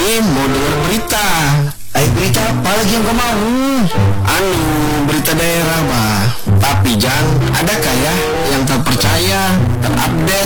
ini mau dengar berita. Berita apa lagi yang kau mau? Berita daerah, bah. Tapi Jang, adakah ya yang terpercaya, terupdate,